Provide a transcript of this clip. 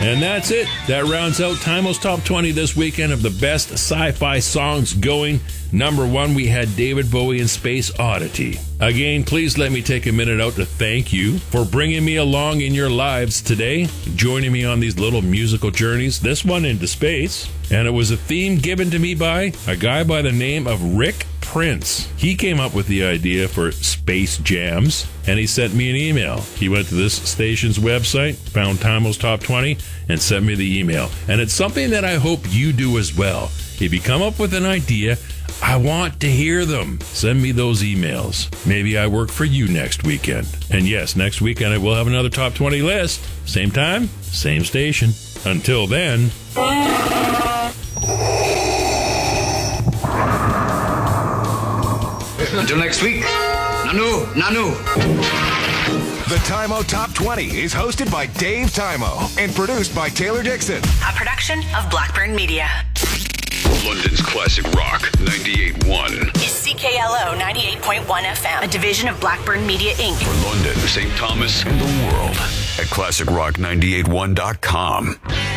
And that's it. That rounds out Timo's Top 20 this weekend of the best sci-fi songs going. Number 1, we had David Bowie and Space Oddity. Again, please let me take a minute out to thank you for bringing me along in your lives today, joining me on these little musical journeys, this one into space. And it was a theme given to me by a guy by the name of Rick Prince. He came up with the idea for Space Jams, and he sent me an email. He went to this station's website, found Timo's Top 20, and sent me the email. And it's something that I hope you do as well. If you come up with an idea, I want to hear them. Send me those emails. Maybe I work for you next weekend. And yes, next weekend I will have another Top 20 list. Same time, same station. Until then... Until next week, Nanu. The Timo Top 20 is hosted by Dave Timo and produced by Taylor Dixon. A production of Blackburn Media. London's classic rock, 98.1. Is CKLO 98.1 FM, a division of Blackburn Media, Inc. For London, St. Thomas, and the world at classicrock981.com.